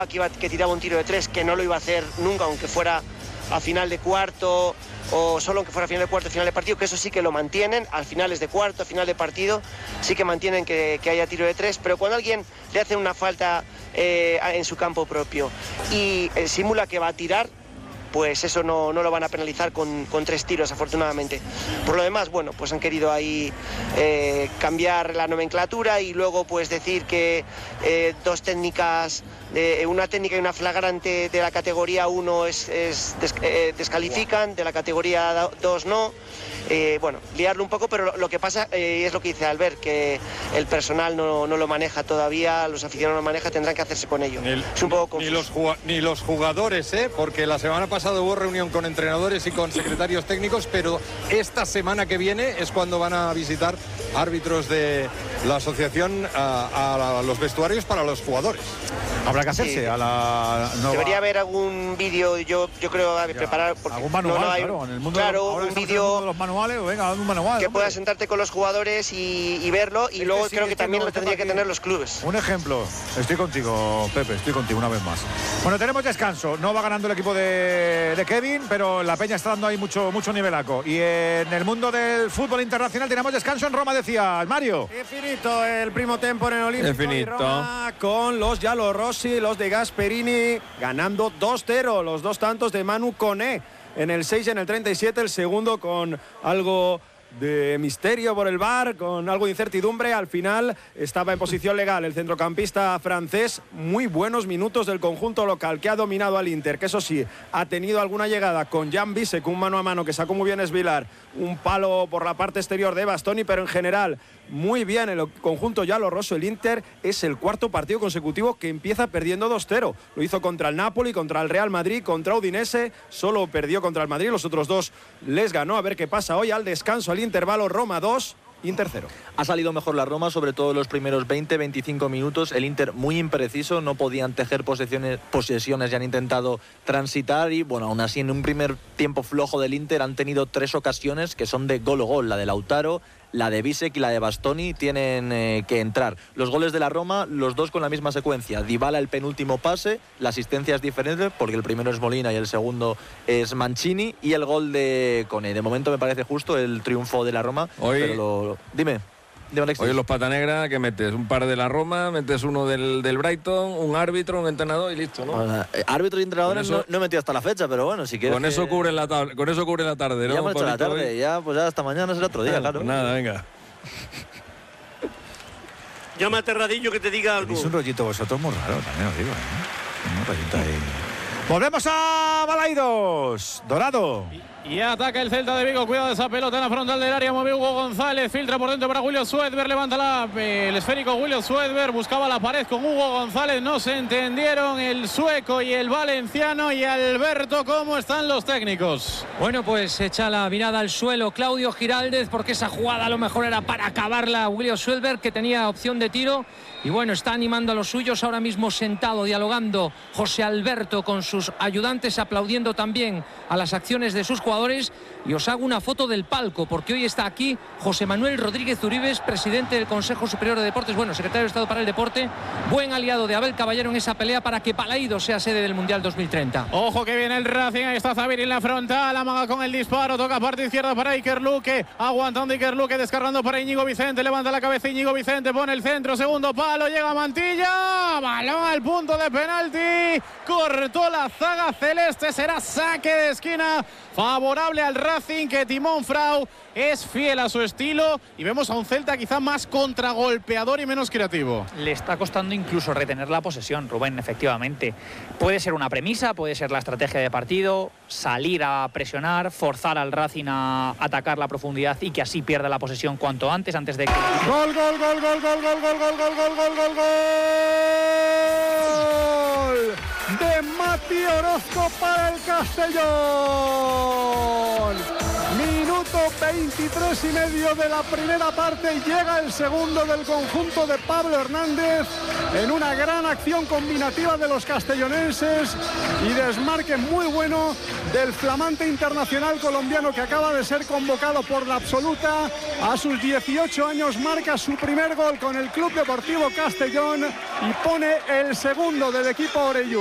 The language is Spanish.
que tiraba un tiro de 3, que no lo iba a hacer nunca, aunque fuera a final de cuarto, o solo aunque fuera a final de cuarto, final de partido, que eso sí que lo mantienen, al finales de cuarto, a final de partido, sí que mantienen que haya tiro de 3, pero cuando alguien le hace una falta en su campo propio y simula que va a tirar, pues eso no lo van a penalizar con 3 tiros, afortunadamente. Por lo demás, bueno, pues han querido ahí cambiar la nomenclatura y luego pues decir que dos técnicas, una técnica y una flagrante de la categoría 1 descalifican, de la categoría 2 no. Bueno, liarlo un poco, pero lo que pasa es lo que dice Albert, que el personal no lo maneja todavía, los aficionados no lo manejan, tendrán que hacerse con ello. Es un poco confuso. Ni los jugadores, porque la semana pasada hubo reunión con entrenadores y con secretarios técnicos, pero esta semana que viene es cuando van a visitar árbitros de la asociación a los vestuarios para los jugadores. Habrá que hacerse a la nueva... Debería haber algún vídeo, yo creo, preparar... Algún manual, claro, en el mundo, un vídeo... De los manuales, venga, un manual. Que puedas sentarte con los jugadores y verlo, y luego creo que también lo tendría que tener los clubes. Un ejemplo, estoy contigo, Pepe, estoy contigo una vez más. Bueno, tenemos descanso, no va ganando el equipo de Kevin, pero la Peña está dando ahí mucho nivelaco. Y en el mundo del fútbol internacional tenemos descanso en Roma, decía Mario. Infinito el primo tempo en el Olímpico de Roma, con los Giallorossi, los de Gasperini, ganando 2-0, los 2 tantos de Manu Koné. En el 6 y en el 37, el segundo con algo de misterio por el VAR, con algo de incertidumbre. Al final estaba en posición legal el centrocampista francés. Muy buenos minutos del conjunto local, que ha dominado al Inter, que eso sí, ha tenido alguna llegada con Jan Bisek, un mano a mano que sacó muy bien Svilar, un palo por la parte exterior de Bastoni, pero en general muy bien el conjunto giallorosso. El Inter es el 4º partido consecutivo que empieza perdiendo 2-0. Lo hizo contra el Napoli, contra el Real Madrid, contra Udinese. Solo perdió contra el Madrid, los otros 2 les ganó. A ver qué pasa hoy al descanso, al intervalo. Roma 2, Inter 0. Ha salido mejor la Roma, sobre todo los primeros 20-25 minutos. El Inter muy impreciso, no podían tejer posesiones y han intentado transitar. Y bueno, aún así en un primer tiempo flojo del Inter han tenido 3 ocasiones que son de gol o gol. La de Lautaro, la de Bisek y la de Bastoni tienen que entrar. Los goles de la Roma, los 2 con la misma secuencia. Dybala el penúltimo pase, la asistencia es diferente porque el primero es Molina y el segundo es Mancini, y el gol de Koné. De momento me parece justo el triunfo de la Roma. Hoy, pero Dime, Alexis. Hoy en los Pata Negra, ¿qué metes? Un par de la Roma, metes uno del Brighton, un árbitro, un entrenador y listo, ¿no? Árbitros y entrenadores no he metido hasta la fecha, pero bueno, si quieres. Con eso cubre la tarde, ¿no? Ya hemos hecho la tarde, ya hasta mañana será otro día, claro. Pues nada, venga. Llama a Terradillo que te diga algo. Es un rollito vosotros muy raro, también os digo, Un rollito ahí. Volvemos a Balaidos. Dorado. Y ataca el Celta de Vigo, cuidado de esa pelota en la frontal del área, mueve Hugo González, filtra por dentro para William Swedberg, levanta el esférico William Swedberg, buscaba la pared con Hugo González, no se entendieron el sueco y el valenciano. Y Alberto, ¿cómo están los técnicos? Bueno, pues echa la mirada al suelo Claudio Giraldez, porque esa jugada a lo mejor era para acabarla William Swedberg, que tenía opción de tiro. Y bueno, está animando a los suyos, ahora mismo sentado, dialogando José Alberto con sus ayudantes, aplaudiendo también a las acciones de sus jugadores. Y os hago una foto del palco, porque hoy está aquí José Manuel Rodríguez Uribes, presidente del Consejo Superior de Deportes, bueno, secretario de Estado para el Deporte, buen aliado de Abel Caballero en esa pelea para que Balaidos sea sede del Mundial 2030. Ojo que viene el Racing, ahí está Zaviri en la frontal, amaga con el disparo, toca parte izquierda para Iker Luque, aguantando Iker Luque, descargando para Íñigo Vicente, levanta la cabeza Íñigo Vicente, pone el centro, segundo palo, llega Mantilla, balón al punto de penalti, cortó la zaga celeste, será saque de esquina favorable al Racing, que Timón Frau es fiel a su estilo, y vemos a un Celta quizá más contragolpeador y menos creativo. Le está costando incluso retener la posesión, Rubén, efectivamente. Puede ser una premisa, puede ser la estrategia de partido, salir a presionar, forzar al Racing a atacar la profundidad y que así pierda la posesión cuanto antes de que... ¡Gol, gol, gol, gol, gol, gol, gol, gol, gol, gol, gol, gol, gol! De Mati Orozco para el Castellón. Minuto 23 y medio de la primera parte. Llega el segundo del conjunto de Pablo Hernández en una gran acción combinativa de los castellonenses y desmarque muy bueno del flamante internacional colombiano que acaba de ser convocado por la absoluta. A sus 18 años marca su primer gol con el Club Deportivo Castellón y pone el segundo del equipo orelludo.